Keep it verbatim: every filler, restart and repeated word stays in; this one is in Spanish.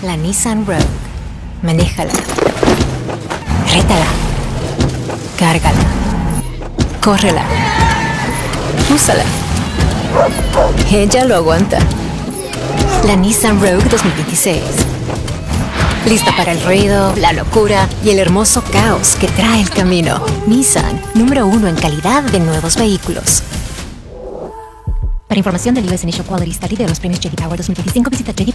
la Nissan Rogue. Manéjala. Rétala. Cárgala. Córrela. Úsala. Ella lo aguanta. La Nissan Rogue dos mil veintiséis. Lista para el ruido, la locura y el hermoso caos que trae el camino. Nissan, número uno en calidad de nuevos vehículos. Para información del U S Initial Quality Study de los premios J D Power dos mil veinticinco, visita j d